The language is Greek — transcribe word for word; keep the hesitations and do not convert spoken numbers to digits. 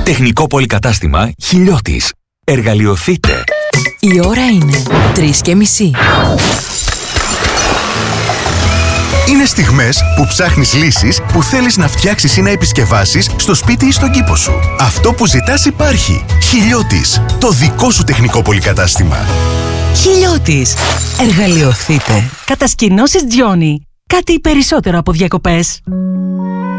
Τεχνικό πολυκατάστημα Χιλιώτης. Εργαλειοθείτε. Η ώρα είναι τρεις και μισή. Είναι στιγμές που ψάχνεις λύσεις που θέλεις να φτιάξεις ή να επισκευάσεις στο σπίτι ή στον κήπο σου. Αυτό που ζητάς υπάρχει. Χιλιώτης. Το δικό σου τεχνικό πολυκατάστημα. Χιλιώτης. Εργαλειοθείτε. Κατασκηνώσεις Τζιόνι. Κάτι περισσότερο από διακοπές.